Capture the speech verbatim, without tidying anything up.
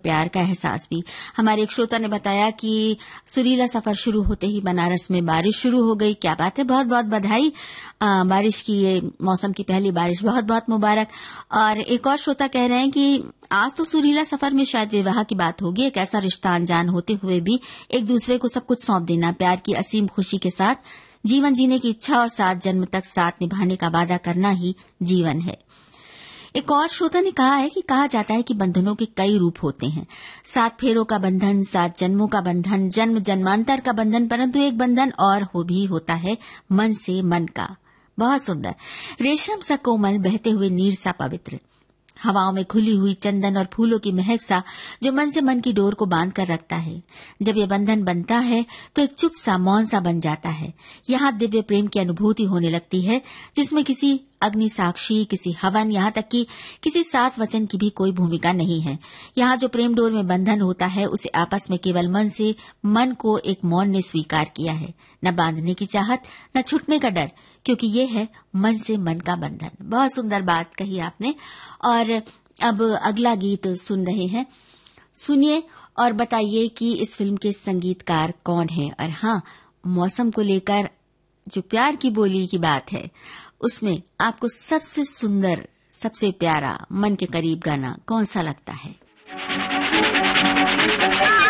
प्यार का एहसास भी। हमारे एक श्रोता ने बताया कि सुरीला सफर शुरू होते ही बनारस में बारिश शुरू हो गई। क्या बात है, बहुत बहुत बधाई। आ, बारिश की, ये मौसम की पहली बारिश बहुत बहुत मुबारक। और एक और श्रोता कह रहे हैं कि आज तो सुरीला सफर में शायद विवाह की बात होगी। एक ऐसा रिश्ता अनजान होते हुए भी एक दूसरे को सब कुछ सौंप देना, प्यार की असीम खुशी के साथ जीवन जीने की इच्छा और सात जन्म तक साथ निभाने का वादा करना ही जीवन है। एक और श्रोता ने कहा है कि कहा जाता है कि बंधनों के कई रूप होते हैं। सात फेरों का बंधन, सात जन्मों का बंधन, जन्म जन्मांतर का बंधन, परंतु एक बंधन और हो भी होता है, मन से मन का। बहुत सुंदर, रेशम सा कोमल, बहते हुए नीर सा पवित्र, हवाओं में खुली हुई चंदन और फूलों की महक सा, जो मन से मन की डोर को बांध कर रखता है। जब ये बंधन बनता है तो एक चुप सा, मौन सा बन जाता है। यहाँ दिव्य प्रेम की अनुभूति होने लगती है, जिसमें किसी अग्नि साक्षी, किसी हवन, यहाँ तक कि किसी सात वचन की भी कोई भूमिका नहीं है। यहाँ जो प्रेम डोर में बंधन होता है, उसे आपस में केवल मन से मन को एक मौन ने स्वीकार किया है। न बांधने की चाहत, न छूटने का डर, क्योंकि ये है मन से मन का बंधन। बहुत सुंदर बात कही आपने। और अब अगला गीत सुन रहे हैं, सुनिए और बताइए कि इस फिल्म के संगीतकार कौन हैं। और हाँ, मौसम को लेकर जो प्यार की बोली की बात है, उसमें आपको सबसे सुंदर, सबसे प्यारा, मन के करीब गाना कौन सा लगता है?